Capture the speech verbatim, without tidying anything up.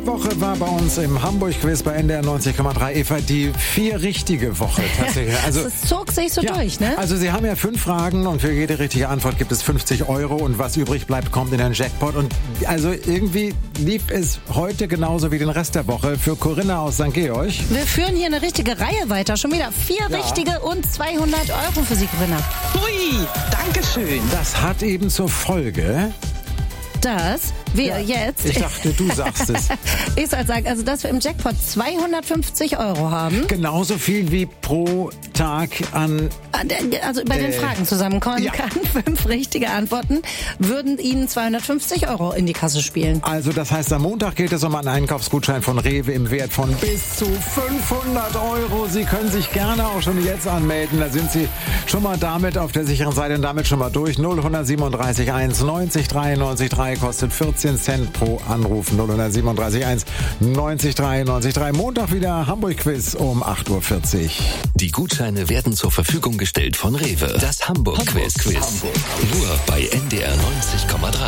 Diese Woche war bei uns im Hamburg-Quiz bei N D R neunzig Komma drei Eva die vier richtige Woche tatsächlich. Also, es zog sich so ja, durch, ne? Also Sie haben ja fünf Fragen und für jede richtige Antwort gibt es fünfzig Euro und was übrig bleibt, kommt in den Jackpot. Und also irgendwie lief es heute genauso wie den Rest der Woche für Corinna aus Sankt Georg. Wir führen hier eine richtige Reihe weiter. Schon wieder vier Ja. richtige und zweihundert Euro für Sie, Corinna. Hui, danke schön. Das hat eben zur Folge... Dass wir jetzt... Ich dachte, du sagst es. Ich soll sagen, also dass wir im Jackpot zweihundertfünfzig Euro haben. Genauso viel wie pro Tag an... Also bei den Äh, Fragen zusammenkommen ja. kann. Fünf richtige Antworten würden Ihnen zweihundertfünfzig Euro in die Kasse spielen. Also das heißt, am Montag geht es um einen Einkaufsgutschein von Rewe im Wert von bis zu fünfhundert Euro. Sie können sich gerne auch schon jetzt anmelden. Da sind Sie schon mal damit auf der sicheren Seite und damit schon mal durch. null sieben drei eins neunzig dreiundneunzig drei kostet vierzehn Cent pro Anruf. null sieben drei eins neunzig dreiundneunzig drei. Montag wieder Hamburg-Quiz um acht Uhr vierzig. Die Gutscheine werden zur Verfügung gestellt von Rewe. Das Hamburg-Quiz. Hamburg. Nur bei N D R neunzig Komma drei.